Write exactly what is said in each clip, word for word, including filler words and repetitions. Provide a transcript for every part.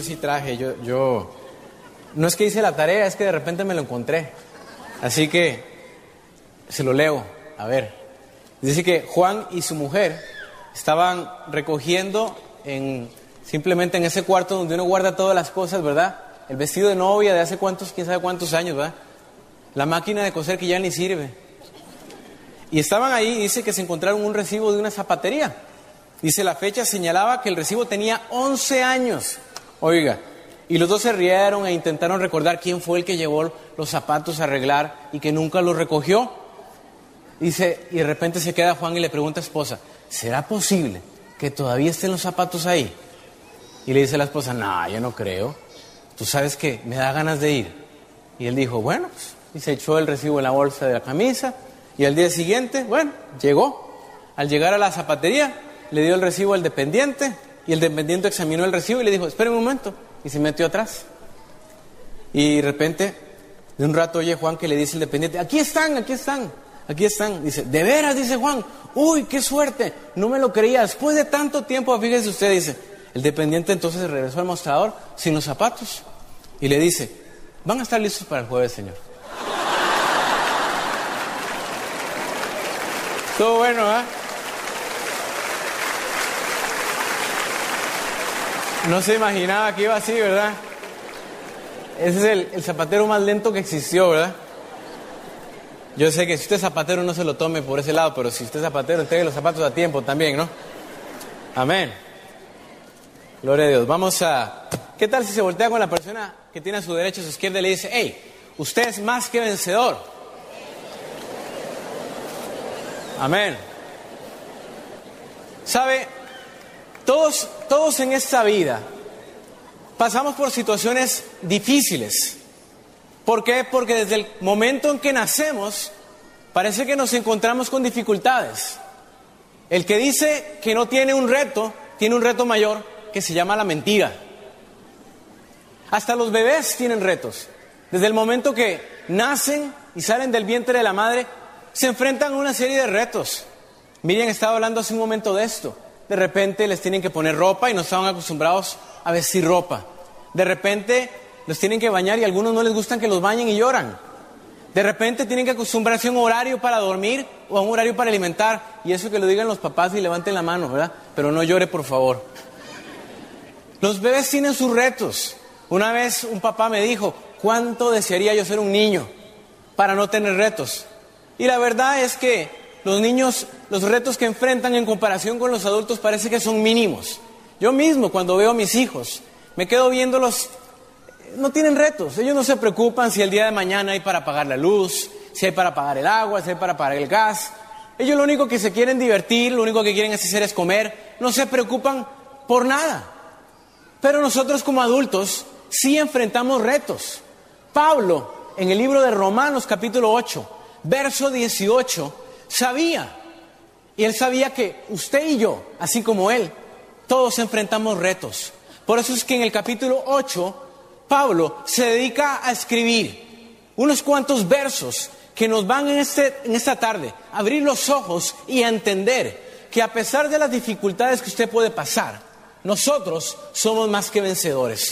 sí traje, yo, yo... No es que hice la tarea, es que de repente me lo encontré. Así que se lo leo, a ver. Dice que Juan y su mujer estaban recogiendo en, simplemente en ese cuarto donde uno guarda todas las cosas, ¿verdad? El vestido de novia de hace cuántos, quién sabe cuántos años, ¿verdad? La máquina de coser que ya ni sirve. Y estaban ahí, dice que se encontraron un recibo de una zapatería. Dice, la fecha señalaba que el recibo tenía once años. Oiga, y los dos se rieron e intentaron recordar quién fue el que llevó los zapatos a arreglar y que nunca los recogió. Dice, y de repente se queda Juan y le pregunta a su esposa, ¿será posible que todavía estén los zapatos ahí? Y le dice la esposa, no, yo no creo. Tú sabes que me da ganas de ir. Y él dijo, bueno, pues, y se echó el recibo en la bolsa de la camisa. Y al día siguiente, bueno, llegó. Al llegar a la zapatería, le dio el recibo al dependiente. Y el dependiente examinó el recibo y le dijo, espere un momento. Y se metió atrás. Y de repente, de un rato oye Juan que le dice el dependiente, aquí están, aquí están, aquí están. Dice, ¿de veras? Dice Juan, uy, qué suerte, no me lo creía. Después de tanto tiempo, fíjese usted, dice, el dependiente entonces regresó al mostrador sin los zapatos. Y le dice, van a estar listos para el jueves, señor. Todo bueno, ¿ah? ¿eh? No se imaginaba que iba así, ¿verdad? Ese es el, el zapatero más lento que existió, ¿verdad? Yo sé que si usted es zapatero no se lo tome por ese lado, pero si usted es zapatero, entregue los zapatos a tiempo también, ¿no? Amén. Gloria a Dios. Vamos a... ¿Qué tal si se voltea con la persona que tiene a su derecha y a su izquierda y le dice, hey, usted es más que vencedor? Amén. ¿Sabe? Todos, todos en esta vida pasamos por situaciones difíciles. ¿Por qué? Porque desde el momento en que nacemos, parece que nos encontramos con dificultades. El que dice que no tiene un reto, tiene un reto mayor que se llama la mentira. Hasta los bebés tienen retos. Desde el momento que nacen y salen del vientre de la madre, se enfrentan a una serie de retos. Miriam estaba hablando hace un momento de esto. De repente les tienen que poner ropa y no estaban acostumbrados a vestir ropa. De repente los tienen que bañar y a algunos no les gustan que los bañen y lloran. De repente tienen que acostumbrarse a un horario para dormir o a un horario para alimentar. Y eso que lo digan los papás y levanten la mano, ¿verdad? Pero no llore, por favor. Los bebés tienen sus retos. Una vez un papá me dijo, ¿cuánto desearía yo ser un niño para no tener retos? Y la verdad es que los niños, los retos que enfrentan en comparación con los adultos parece que son mínimos. Yo mismo, cuando veo a mis hijos, me quedo viéndolos, no tienen retos. Ellos no se preocupan si el día de mañana hay para pagar la luz, si hay para pagar el agua, si hay para pagar el gas. Ellos lo único que se quieren divertir, lo único que quieren hacer es comer. No se preocupan por nada. Pero nosotros como adultos sí enfrentamos retos. Pablo, en el libro de Romanos capítulo ocho, verso dieciocho, sabía, y él sabía que usted y yo, así como él, todos enfrentamos retos. Por eso es que en el capítulo ocho, Pablo se dedica a escribir unos cuantos versos que nos van en, este, en esta tarde a abrir los ojos y a entender que a pesar de las dificultades que usted puede pasar, nosotros somos más que vencedores.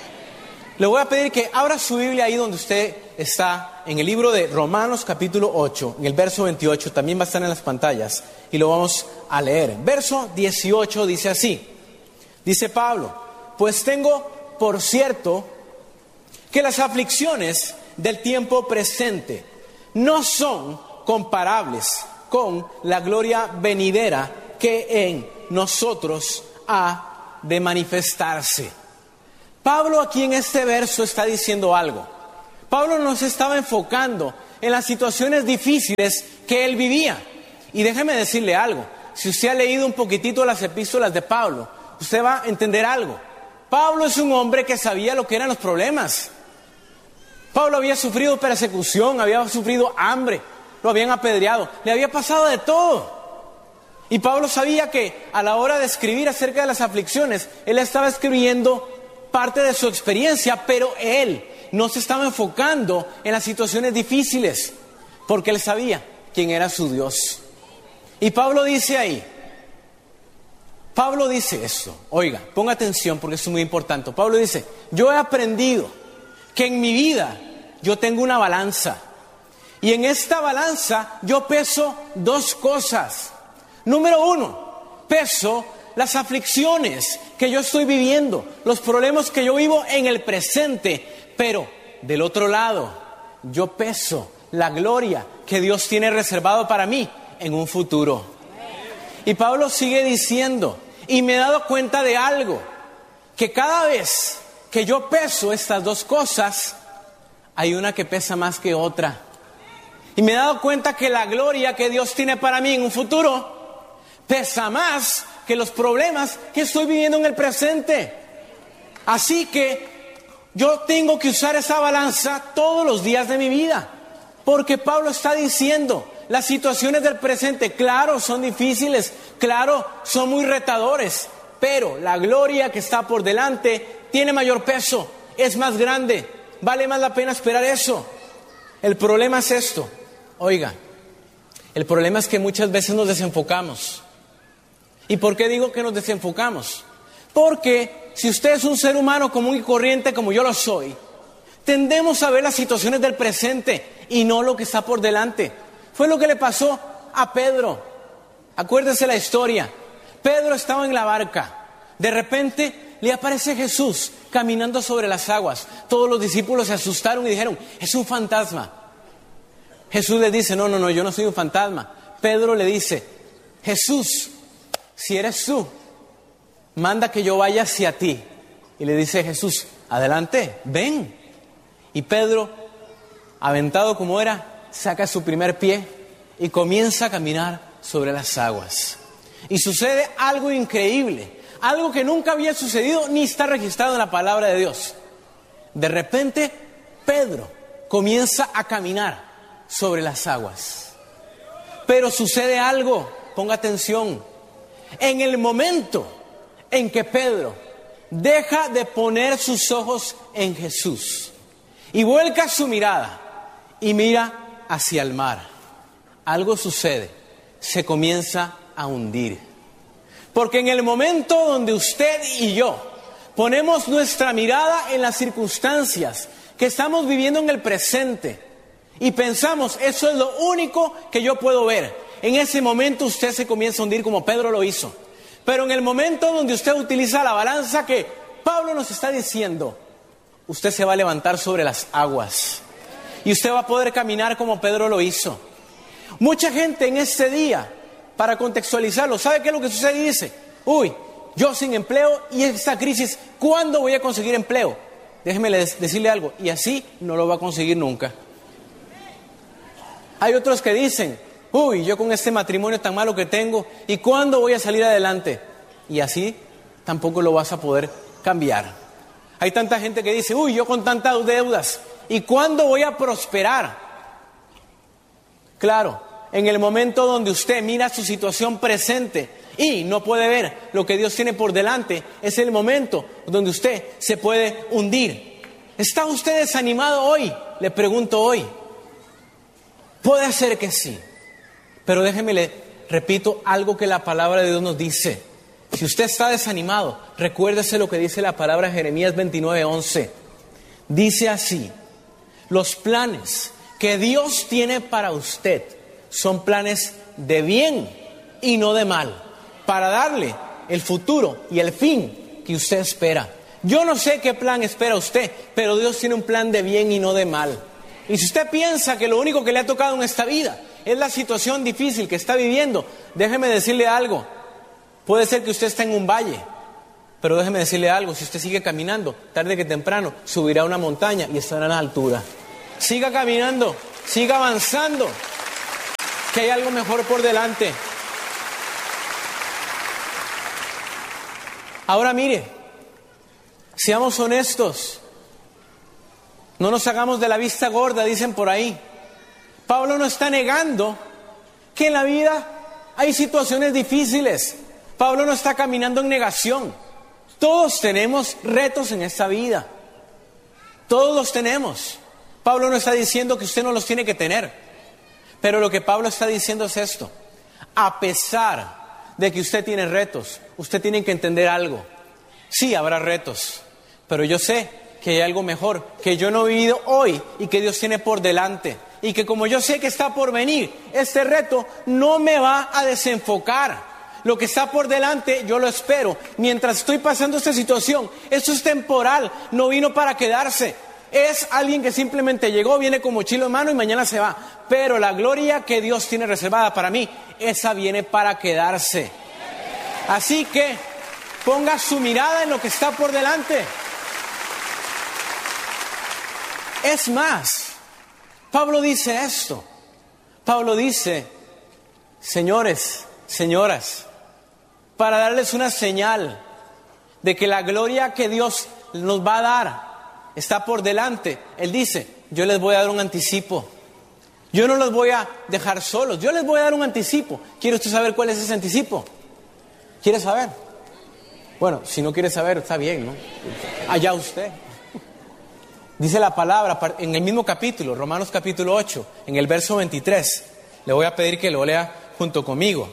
Le voy a pedir que abra su Biblia ahí donde usted está, en el libro de Romanos capítulo ocho, en el verso veintiocho, también va a estar en las pantallas, y lo vamos a leer. Verso dieciocho dice así, dice Pablo, pues tengo por cierto que las aflicciones del tiempo presente no son comparables con la gloria venidera que en nosotros ha de manifestarse. Pablo aquí en este verso está diciendo algo. Pablo nos estaba enfocando en las situaciones difíciles que él vivía. Y déjeme decirle algo, si usted ha leído un poquitito las epístolas de Pablo, usted va a entender algo. Pablo es un hombre que sabía lo que eran los problemas. Pablo había sufrido persecución, había sufrido hambre, lo habían apedreado, le había pasado de todo. Y Pablo sabía que a la hora de escribir acerca de las aflicciones, él estaba escribiendo parte de su experiencia, pero él no se estaba enfocando en las situaciones difíciles, porque él sabía quién era su Dios. Y Pablo dice ahí, Pablo dice esto, oiga, ponga atención porque esto es muy importante. Pablo dice, yo he aprendido que en mi vida yo tengo una balanza. Y en esta balanza yo peso dos cosas. Número uno, peso las aflicciones que yo estoy viviendo, los problemas que yo vivo en el presente. Pero del otro lado, yo peso la gloria que Dios tiene reservado para mí en un futuro. Y Pablo sigue diciendo, y me he dado cuenta de algo, que cada vez que yo peso estas dos cosas, hay una que pesa más que otra. Y me he dado cuenta que la gloria que Dios tiene para mí en un futuro pesa más que los problemas que estoy viviendo en el presente. Así que yo tengo que usar esa balanza todos los días de mi vida. Porque Pablo está diciendo, las situaciones del presente, claro, son difíciles, claro, son muy retadores, pero la gloria que está por delante tiene mayor peso, es más grande, vale más la pena esperar eso. El problema es esto, oiga, el problema es que muchas veces nos desenfocamos. ¿Y por qué digo que nos desenfocamos? Porque si usted es un ser humano común y corriente como yo lo soy, tendemos a ver las situaciones del presente y no lo que está por delante. Fue lo que le pasó a Pedro. Acuérdese la historia. Pedro estaba en la barca. De repente le aparece Jesús caminando sobre las aguas. Todos los discípulos se asustaron y dijeron, es un fantasma. Jesús les dice, no, no, no, yo no soy un fantasma. Pedro le dice, Jesús, si eres tú, manda que yo vaya hacia ti. Y le dice Jesús, adelante, ven. Y Pedro, aventado como era, saca su primer pie y comienza a caminar sobre las aguas. Y sucede algo increíble, algo que nunca había sucedido ni está registrado en la palabra de Dios. De repente, Pedro comienza a caminar sobre las aguas. Pero sucede algo, ponga atención. En el momento en que Pedro deja de poner sus ojos en Jesús y vuelca su mirada y mira hacia el mar, algo sucede, se comienza a hundir. Porque en el momento donde usted y yo ponemos nuestra mirada en las circunstancias que estamos viviendo en el presente y pensamos, eso es lo único que yo puedo ver, en ese momento usted se comienza a hundir como Pedro lo hizo. Pero en el momento donde usted utiliza la balanza que Pablo nos está diciendo, usted se va a levantar sobre las aguas. Y usted va a poder caminar como Pedro lo hizo. Mucha gente en este día, para contextualizarlo, ¿sabe qué es lo que sucede? Y dice, uy, yo sin empleo y esta crisis, ¿cuándo voy a conseguir empleo? Déjeme decirle algo, y así no lo va a conseguir nunca. Hay otros que dicen, uy, yo con este matrimonio tan malo que tengo, ¿y cuándo voy a salir adelante? Y así tampoco lo vas a poder cambiar. Hay tanta gente que dice, uy, yo con tantas deudas, ¿y cuándo voy a prosperar? Claro, en el momento donde usted mira su situación presente y no puede ver lo que Dios tiene por delante, es el momento donde usted se puede hundir. ¿Está usted desanimado hoy? Le pregunto hoy. Puede ser que sí, pero déjeme le repito algo que la palabra de Dios nos dice. Si usted está desanimado, recuérdese lo que dice la palabra de Jeremías veintinueve once. Dice así, los planes que Dios tiene para usted son planes de bien y no de mal, para darle el futuro y el fin que usted espera. Yo no sé qué plan espera usted, pero Dios tiene un plan de bien y no de mal. Y si usted piensa que lo único que le ha tocado en esta vida es la situación difícil que está viviendo, déjeme decirle algo. Puede ser que usted esté en un valle, pero déjeme decirle algo. Si usted sigue caminando, tarde que temprano subirá a una montaña y estará a la altura. Siga caminando, siga avanzando, que hay algo mejor por delante. Ahora mire, seamos honestos. No nos hagamos de la vista gorda, dicen por ahí. Pablo no está negando que en la vida hay situaciones difíciles. Pablo no está caminando en negación. Todos tenemos retos en esta vida. Todos los tenemos. Pablo no está diciendo que usted no los tiene que tener. Pero lo que Pablo está diciendo es esto. A pesar de que usted tiene retos, usted tiene que entender algo. Sí, habrá retos, pero yo sé que hay algo mejor, que yo no he vivido hoy y que Dios tiene por delante. Y que como yo sé que está por venir, este reto no me va a desenfocar. Lo que está por delante, yo lo espero. Mientras estoy pasando esta situación, esto es temporal, no vino para quedarse. Es alguien que simplemente llegó, viene con mochila en mano y mañana se va. Pero la gloria que Dios tiene reservada para mí, esa viene para quedarse. Así que ponga su mirada en lo que está por delante. Es más, Pablo dice esto. Pablo dice, señores, señoras, para darles una señal de que la gloria que Dios nos va a dar está por delante. Él dice, yo les voy a dar un anticipo. Yo no los voy a dejar solos, yo les voy a dar un anticipo. ¿Quiere usted saber cuál es ese anticipo? ¿Quiere saber? Bueno, si no quiere saber, está bien, ¿no? Allá usted. Dice la palabra en el mismo capítulo, Romanos capítulo ocho, en el verso veintitrés. Le voy a pedir que lo lea junto conmigo.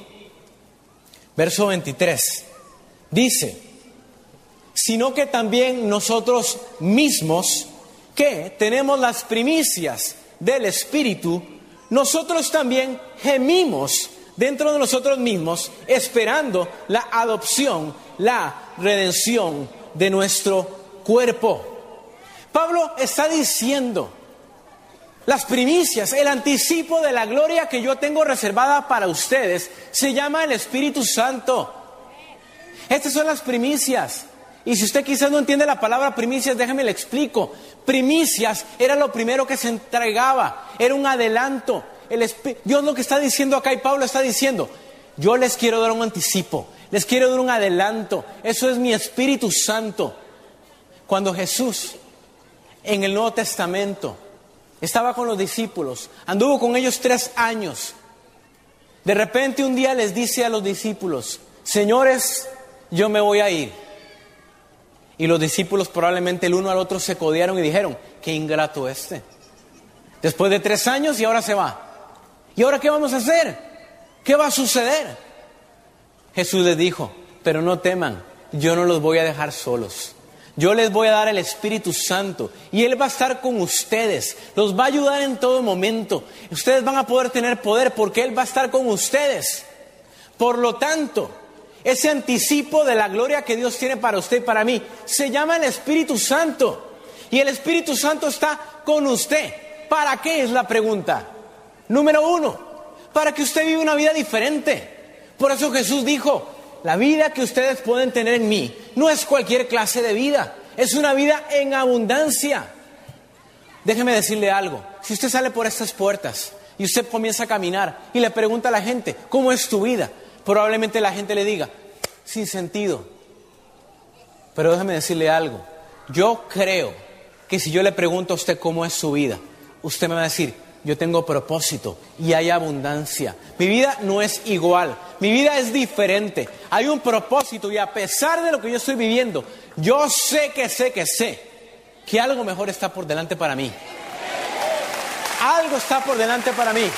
Verso veintitrés. Dice, sino que también nosotros mismos, que tenemos las primicias del Espíritu, nosotros también gemimos dentro de nosotros mismos, esperando la adopción, la redención de nuestro cuerpo. Pablo está diciendo, las primicias, el anticipo de la gloria que yo tengo reservada para ustedes, se llama el Espíritu Santo. Estas son las primicias. Y si usted quizás no entiende la palabra primicias, déjeme le explico. Primicias era lo primero que se entregaba, era un adelanto. El Esp- Dios lo que está diciendo acá, y Pablo está diciendo, yo les quiero dar un anticipo, les quiero dar un adelanto. Eso es mi Espíritu Santo. Cuando Jesús, en el Nuevo Testamento, estaba con los discípulos, anduvo con ellos tres años. De repente un día les dice a los discípulos, señores, yo me voy a ir. Y los discípulos probablemente el uno al otro se codearon y dijeron, qué ingrato este. Después de tres años y ahora se va. ¿Y ahora qué vamos a hacer? ¿Qué va a suceder? Jesús les dijo, pero no teman, yo no los voy a dejar solos. Yo les voy a dar el Espíritu Santo y Él va a estar con ustedes. Los va a ayudar en todo momento. Ustedes van a poder tener poder porque Él va a estar con ustedes. Por lo tanto, ese anticipo de la gloria que Dios tiene para usted y para mí se llama el Espíritu Santo. Y el Espíritu Santo está con usted. ¿Para qué es la pregunta? Número uno, para que usted viva una vida diferente. Por eso Jesús dijo, la vida que ustedes pueden tener en mí no es cualquier clase de vida, es una vida en abundancia. Déjeme decirle algo, si usted sale por estas puertas y usted comienza a caminar y le pregunta a la gente, ¿cómo es tu vida? Probablemente la gente le diga, sin sentido. Pero déjeme decirle algo, yo creo que si yo le pregunto a usted cómo es su vida, usted me va a decir, yo tengo propósito y hay abundancia. Mi vida no es igual, mi vida es diferente. Hay un propósito y a pesar de lo que yo estoy viviendo, yo sé que sé que sé que algo mejor está por delante para mí. Algo está por delante para mí.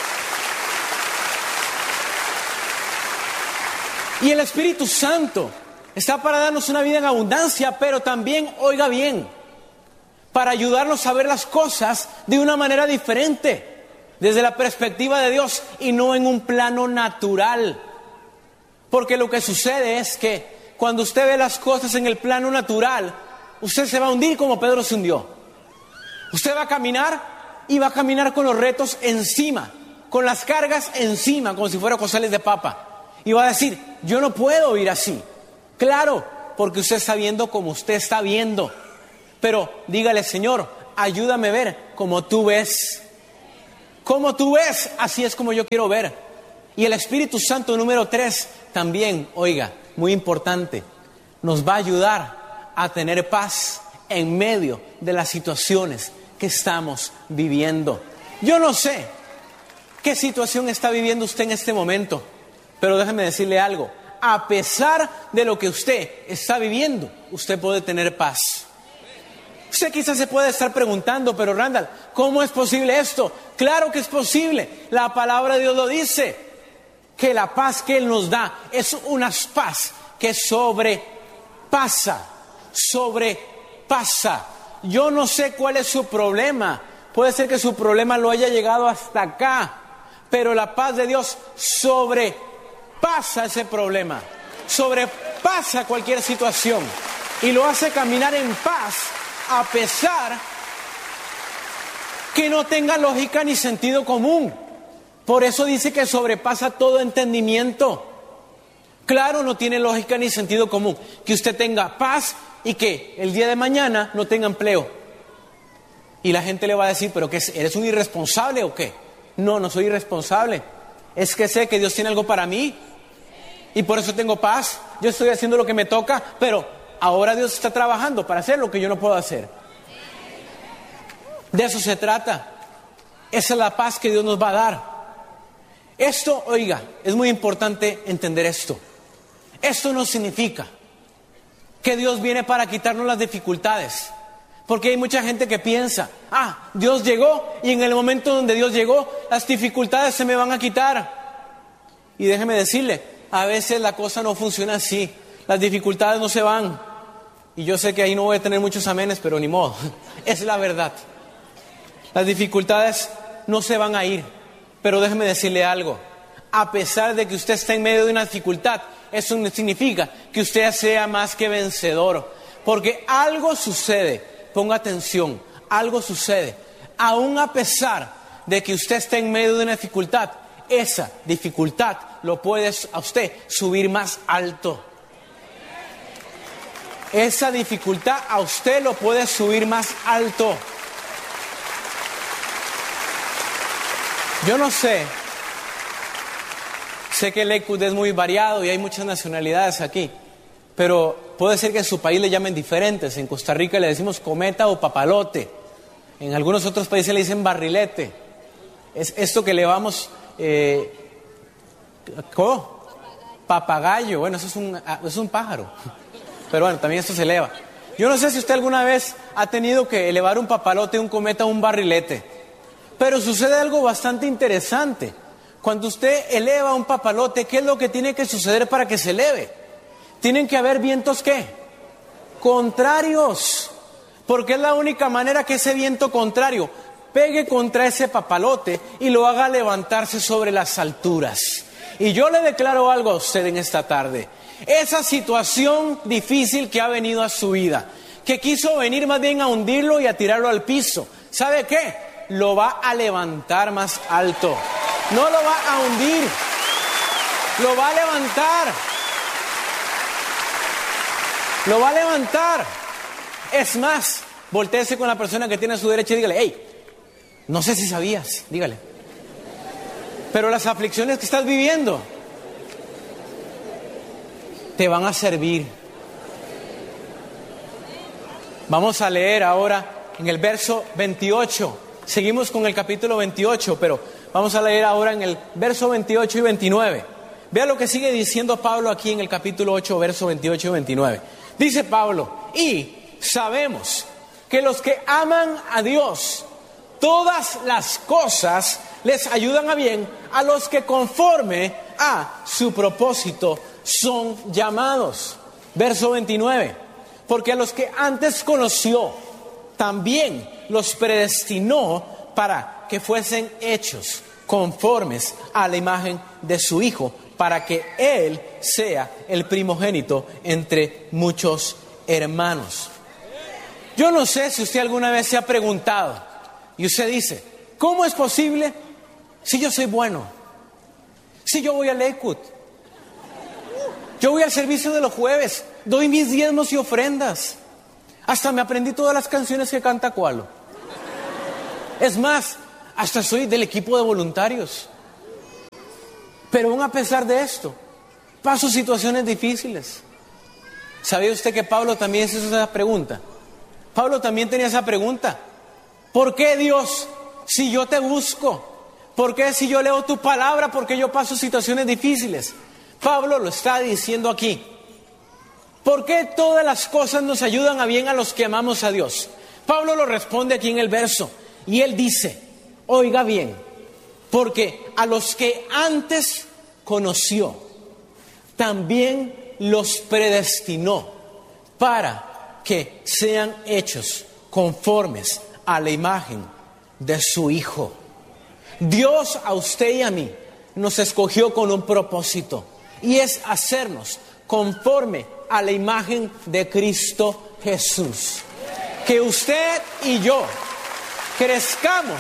Y el Espíritu Santo está para darnos una vida en abundancia, pero también, oiga bien, para ayudarnos a ver las cosas de una manera diferente, desde la perspectiva de Dios y no en un plano natural. Porque lo que sucede es que cuando usted ve las cosas en el plano natural, usted se va a hundir como Pedro se hundió. Usted va a caminar y va a caminar con los retos encima, con las cargas encima, como si fuera costales de papa. Y va a decir, yo no puedo ir así. Claro, porque usted está viendo como usted está viendo. Pero dígale, Señor, ayúdame a ver como tú ves. Como tú ves, así es como yo quiero ver. Y el Espíritu Santo número tres, también, oiga, muy importante, nos va a ayudar a tener paz en medio de las situaciones que estamos viviendo. Yo no sé qué situación está viviendo usted en este momento, pero déjeme decirle algo, a pesar de lo que usted está viviendo, usted puede tener paz. Usted quizás se puede estar preguntando, pero Randall, ¿cómo es posible esto? Claro que es posible, la palabra de Dios lo dice. que la paz que Él nos da es una paz que sobrepasa, sobrepasa. Yo no sé cuál es su problema. Puede ser que su problema lo haya llegado hasta acá, pero la paz de Dios sobrepasa ese problema, sobrepasa cualquier situación y lo hace caminar en paz a pesar que no tenga lógica ni sentido común. Por eso dice que sobrepasa todo entendimiento. Claro, no tiene lógica ni sentido común que usted tenga paz y que el día de mañana no tenga empleo. Y la gente le va a decir, ¿pero qué? ¿Eres un irresponsable o qué? No, no soy irresponsable. Es que sé que Dios tiene algo para mí y por eso tengo paz. Yo estoy haciendo lo que me toca, pero ahora Dios está trabajando para hacer lo que yo no puedo hacer. De eso se trata. Esa es la paz que Dios nos va a dar. Esto, oiga, es muy importante entender esto. Esto no significa que Dios viene para quitarnos las dificultades. Porque hay mucha gente que piensa, ah, Dios llegó y en el momento donde Dios llegó, las dificultades se me van a quitar. Y déjeme decirle, a veces la cosa no funciona así. Las dificultades no se van. Y yo sé que ahí no voy a tener muchos amenes, pero ni modo. Es la verdad. Las dificultades no se van a ir. Pero déjeme decirle algo. A pesar de que usted está en medio de una dificultad, eso no significa que usted sea más que vencedor. Porque algo sucede. Ponga atención. Algo sucede. Aún a pesar de que usted esté en medio de una dificultad, esa dificultad lo puede a usted subir más alto. Esa dificultad a usted lo puede subir más alto. Yo no sé, sé que el Lakewood es muy variado y hay muchas nacionalidades aquí, pero puede ser que en su país le llamen diferentes. En Costa Rica le decimos cometa o papalote, en algunos otros países le dicen barrilete. Es esto que le vamos, eh, ¿cómo? Papagayo. Bueno, eso es un, eso es un pájaro, pero bueno, también esto se eleva. Yo no sé si usted alguna vez ha tenido que elevar un papalote, un cometa o un barrilete. Pero sucede algo bastante interesante. Cuando usted eleva un papalote, ¿qué es lo que tiene que suceder para que se eleve? Tienen que haber vientos, ¿qué? Contrarios. Porque es la única manera que ese viento contrario pegue contra ese papalote y lo haga levantarse sobre las alturas. Y yo le declaro algo a usted en esta tarde. Esa situación difícil que ha venido a su vida, que quiso venir más bien a hundirlo y a tirarlo al piso, ¿sabe qué? Lo va a levantar más alto. No lo va a hundir. Lo va a levantar. Lo va a levantar. Es más, voltéese con la persona que tiene a su derecha y dígale, hey, no sé si sabías, dígale. Pero las aflicciones que estás viviendo te van a servir. Vamos a leer ahora en el verso veintiocho. Seguimos con el capítulo veintiocho, pero vamos a leer ahora en el verso veintiocho y veintinueve. Vea lo que sigue diciendo Pablo aquí en el capítulo ocho, verso veintiocho y veintinueve. Dice Pablo, y sabemos que los que aman a Dios, todas las cosas les ayudan a bien a los que conforme a su propósito son llamados. Verso veintinueve, porque a los que antes conoció, también los predestinó para que fuesen hechos conformes a la imagen de su Hijo, para que Él sea el primogénito entre muchos hermanos. Yo no sé si usted alguna vez se ha preguntado, y usted dice, ¿cómo es posible si yo soy bueno? Si yo voy a Lakewood, yo voy al servicio de los jueves, doy mis diezmos y ofrendas, hasta me aprendí todas las canciones que canta Cualo. Es más, hasta soy del equipo de voluntarios. Pero aún a pesar de esto, paso situaciones difíciles. ¿Sabía usted que Pablo también hizo esa pregunta? Pablo también tenía esa pregunta. ¿Por qué, Dios, si yo te busco? ¿Por qué si yo leo tu palabra? ¿Por qué yo paso situaciones difíciles? Pablo lo está diciendo aquí. ¿Por qué todas las cosas nos ayudan a bien a los que amamos a Dios? Pablo lo responde aquí en el verso. Y él dice, oiga bien, porque a los que antes conoció, también los predestinó para que sean hechos conformes a la imagen de su Hijo. Dios a usted y a mí nos escogió con un propósito, y es hacernos conforme a la imagen de Cristo Jesús. Que usted y yo crezcamos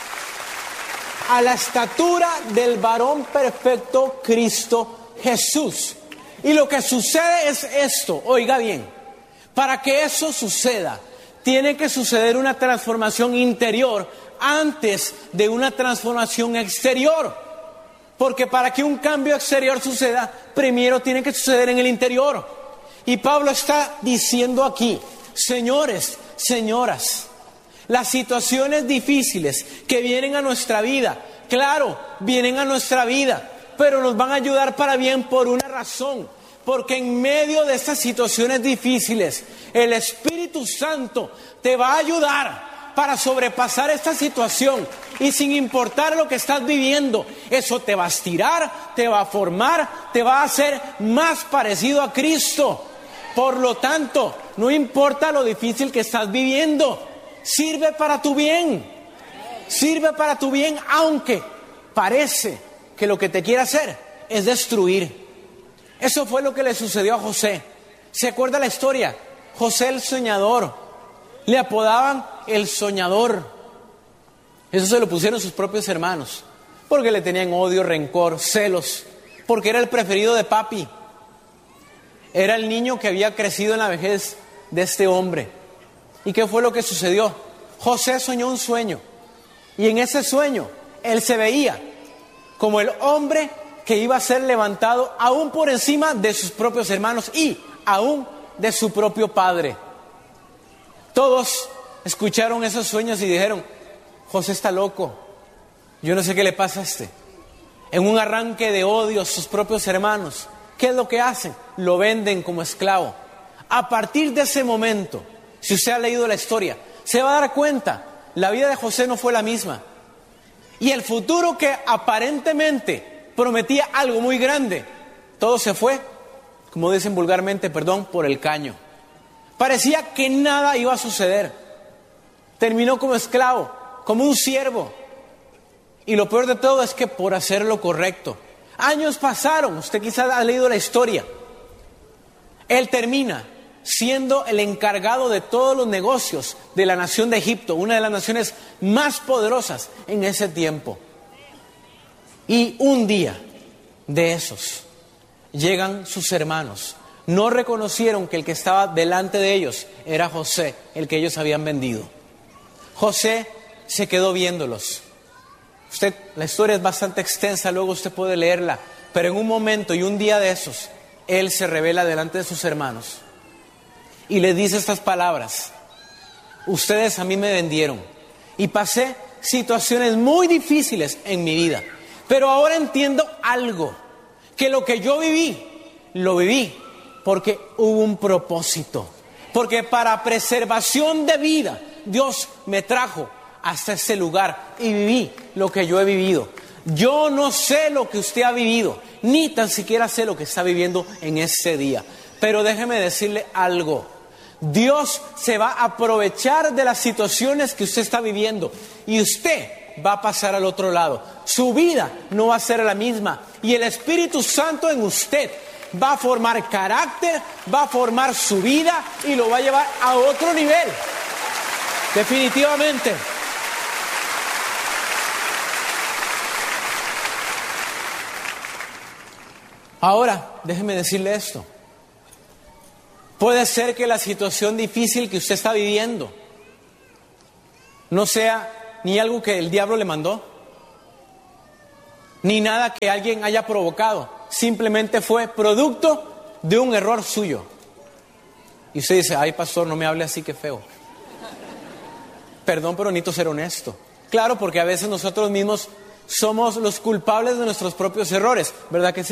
a la estatura del varón perfecto Cristo Jesús. Y lo que sucede es esto, oiga bien, para que eso suceda, tiene que suceder una transformación interior antes de una transformación exterior. Porque para que un cambio exterior suceda, primero tiene que suceder en el interior. Y Pablo está diciendo aquí, señores, señoras, las situaciones difíciles que vienen a nuestra vida, claro, vienen a nuestra vida, pero nos van a ayudar para bien por una razón. Porque en medio de estas situaciones difíciles, el Espíritu Santo te va a ayudar para sobrepasar esta situación. Y sin importar lo que estás viviendo, eso te va a estirar, te va a formar, te va a hacer más parecido a Cristo. Por lo tanto, no importa lo difícil que estás viviendo, sirve para tu bien. Sirve para tu bien, aunque parece que lo que te quiere hacer es destruir. Eso fue lo que le sucedió a José. ¿Se acuerda la historia? José el soñador. Le apodaban el soñador. Eso se lo pusieron sus propios hermanos, porque le tenían odio, rencor, celos, porque era el preferido de papi. Era el niño que había crecido en la vejez de este hombre. ¿Y qué fue lo que sucedió? José soñó un sueño, y en ese sueño él se veía como el hombre que iba a ser levantado aún por encima de sus propios hermanos y aún de su propio padre. Todos escucharon esos sueños y dijeron, José está loco, yo no sé qué le pasa a este. En un arranque de odio a sus propios hermanos, ¿qué es lo que hacen? Lo venden como esclavo. A partir de ese momento, si usted ha leído la historia, se va a dar cuenta, la vida de José no fue la misma. Y el futuro que aparentemente prometía algo muy grande, todo se fue, como dicen vulgarmente, perdón, por el caño. Parecía que nada iba a suceder. Terminó como esclavo, como un siervo. Y lo peor de todo es que por hacer lo correcto. Años pasaron, usted quizás ha leído la historia. Él termina siendo el encargado de todos los negocios de la nación de Egipto, una de las naciones más poderosas en ese tiempo. Y un día de esos llegan sus hermanos. No reconocieron que el que estaba delante de ellos era José, el que ellos habían vendido. José se quedó viéndolos. Usted, la historia es bastante extensa, luego usted puede leerla. Pero en un momento y un día de esos, él se revela delante de sus hermanos y les dice estas palabras: ustedes a mí me vendieron y pasé situaciones muy difíciles en mi vida. Pero ahora entiendo algo, que lo que yo viví, lo viví porque hubo un propósito. Porque para preservación de vida, Dios me trajo hasta ese lugar y viví lo que yo he vivido. Yo no sé lo que usted ha vivido, ni tan siquiera sé lo que está viviendo en ese día. Pero déjeme decirle algo. Dios se va a aprovechar de las situaciones que usted está viviendo y usted va a pasar al otro lado. Su vida no va a ser la misma y el Espíritu Santo en usted va a formar carácter, va a formar su vida y lo va a llevar a otro nivel. Definitivamente. Ahora, déjeme decirle esto. Puede ser que la situación difícil que usted está viviendo no sea ni algo que el diablo le mandó, ni nada que alguien haya provocado. Simplemente fue producto de un error suyo. Y usted dice: ay, pastor, no me hable así, que feo. Perdón, pero necesito ser honesto. Claro, porque a veces nosotros mismos somos los culpables de nuestros propios errores, ¿verdad que sí?